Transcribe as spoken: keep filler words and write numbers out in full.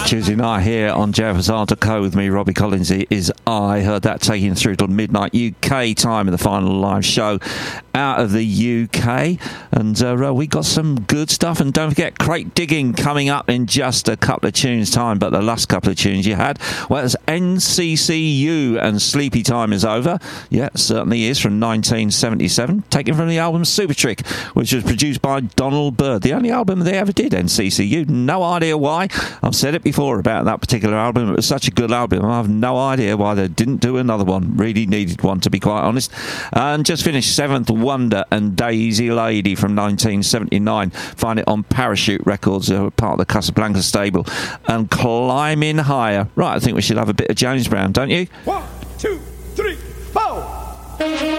Tuesday night here on J F S R dot co with me, Robbie Collins is I. Heard that taking through till midnight U K time of the final live show out of the U K. And uh, we got some good stuff. And don't forget, crate digging coming up in just a couple of tunes' time. But the last couple of tunes you had, well, it's N C C U and Sleepy Time is Over. Yeah, it certainly is, from nineteen seventy-seven. Taken from the album Super Trick, which was produced by Donald Byrd. The only album they ever did, N C C U. No idea why. I've said it before about that particular album. It was such a good album. I have no idea why they didn't do another one. Really needed one, to be quite honest. And just finished Seventh Wonder and Daisy Lady from nineteen seventy-nine. Find it on Parachute Records, uh, part of the Casablanca stable. And Climbing Higher. Right, I think we should have a bit of James Brown, don't you? One, two, three, four.